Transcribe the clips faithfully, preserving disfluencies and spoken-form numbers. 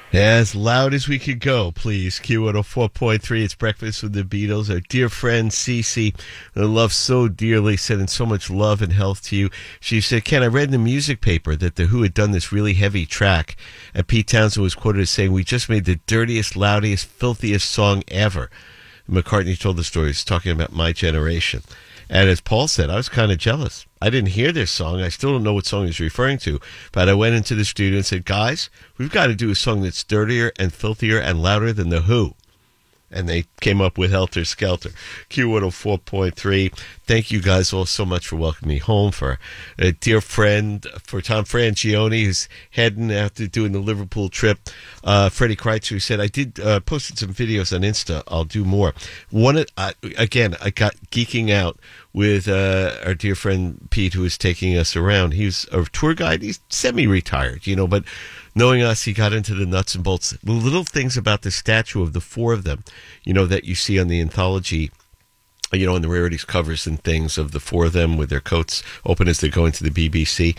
As loud as we could go, please. Q one oh four point three, it's Breakfast with the Beatles. Our dear friend, Cece, who I love so dearly, sending so much love and health to you. She said, Ken, I read in the music paper that The Who had done this really heavy track, and Pete Townsend was quoted as saying, we just made the dirtiest, loudest, filthiest song ever. And McCartney told the story. He was talking about My Generation. And as Paul said, I was kind of jealous. I didn't hear this song. I still don't know what song he's referring to. But I went into the studio and said, guys, we've got to do a song that's dirtier and filthier and louder than The Who. And they came up with Helter Skelter. Q one oh four point three. Thank you guys all so much for welcoming me home. For a dear friend, for Tom Frangione, who's heading after doing the Liverpool trip. Uh, Freddie Kreitzer, who said, I did uh, posted some videos on Insta. I'll do more. One, uh, again, I got geeking out with uh, our dear friend Pete, who was taking us around. He was a tour guide. He's semi-retired, you know, but knowing us, he got into the nuts and bolts. The little things about the statue of the four of them, you know, that you see on the anthology, you know, on the rarities covers and things of the four of them with their coats open as they go into the B B C.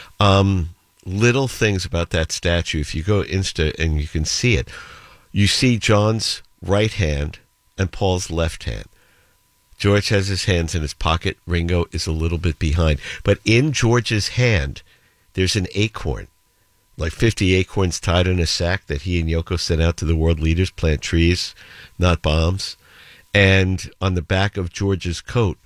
Um, little things about that statue. If you go Insta and you can see it, you see John's right hand and Paul's left hand. George has his hands in his pocket. Ringo is a little bit behind. But in George's hand, there's an acorn, like fifty acorns tied in a sack that he and Yoko sent out to the world leaders, plant trees, not bombs. And on the back of George's coat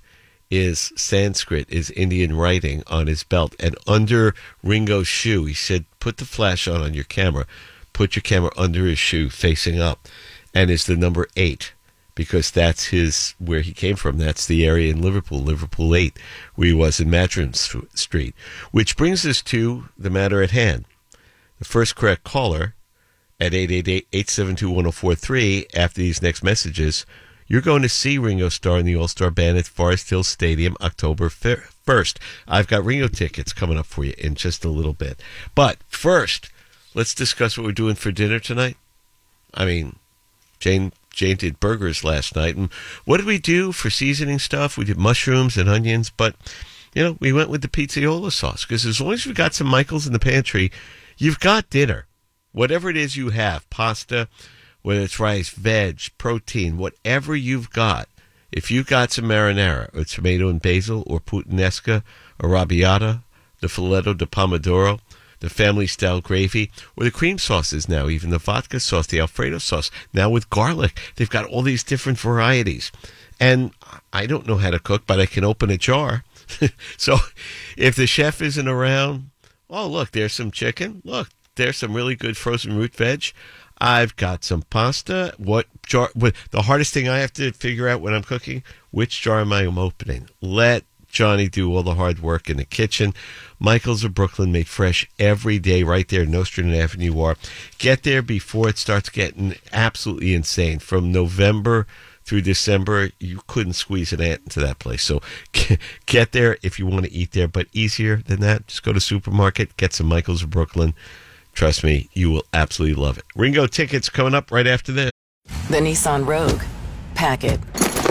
is Sanskrit, is Indian writing on his belt. And under Ringo's shoe, he said, put the flash on on your camera. Put your camera under his shoe, facing up. And it's the number eight. Because that's his, where he came from. That's the area in Liverpool, Liverpool eight, where he was in Matron Street. Which brings us to the matter at hand. The first correct caller at eight eight eight, eight seven two, one oh four three, after these next messages, you're going to see Ringo Starr and the All-Star Band at Forest Hill Stadium October first. I've got Ringo tickets coming up for you in just a little bit. But first, let's discuss what we're doing for dinner tonight. I mean, Jane... Jane did burgers last night. And what did we do for seasoning stuff? We did mushrooms and onions, but, you know, we went with the pizzaiola sauce because as long as you've got some Michaels in the pantry, you've got dinner. Whatever it is you have, pasta, whether it's rice, veg, protein, whatever you've got, if you've got some marinara or tomato and basil or puttanesca, arrabbiata, the filetto di pomodoro, the family-style gravy, or the cream sauces now, even the vodka sauce, the Alfredo sauce, now with garlic. They've got all these different varieties. And I don't know how to cook, but I can open a jar. So if the chef isn't around, oh, look, there's some chicken. Look, there's some really good frozen root veg. I've got some pasta. What jar? What, the hardest thing I have to figure out when I'm cooking, which jar am I opening? Let Johnny do all the hard work in the kitchen. Michael's of Brooklyn, made fresh every day right there, Nostrand Avenue War. Get there before it starts getting absolutely insane. From November through December, you couldn't squeeze an ant into that place. So get there if you want to eat there. But easier than that, just go to the supermarket, get some Michael's of Brooklyn. Trust me, you will absolutely love it. Ringo tickets coming up right after this. The Nissan Rogue. Pack it.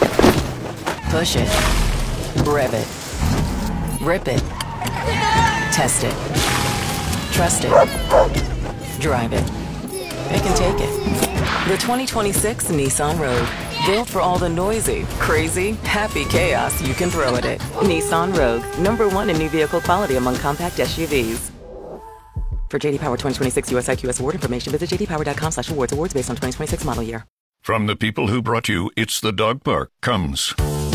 Push it. Rev it. Rip it. Test it. Trust it. Drive it. It can take it. The twenty twenty-six Nissan Rogue. Built for all the noisy, crazy, happy chaos you can throw at it. Nissan Rogue. Number one in new vehicle quality among compact S U Vs. For J D Power twenty twenty-six U S I Q S award information, visit j d power dot com slash awards. Awards based on twenty twenty-six model year. From the people who brought you It's the Dog Park comes